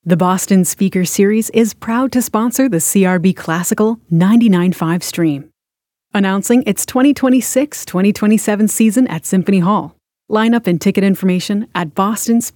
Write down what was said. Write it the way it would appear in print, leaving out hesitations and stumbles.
The Boston Speaker Series is proud to sponsor the CRB Classical 99.5 stream. Announcing its 2026-2027 season at Symphony Hall. Lineup and ticket information at bostonspeakersseries.com.